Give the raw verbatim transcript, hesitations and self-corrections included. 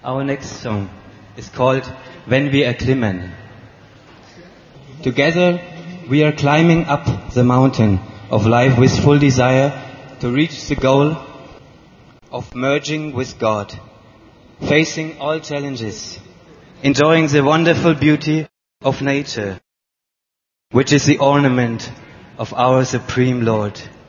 Our next song is called Wenn wir erklimmen. Together we are climbing up the mountain of life with full desire to reach the goal of merging with God, facing all challenges, enjoying the wonderful beauty of nature, which is the ornament of our Supreme Lord.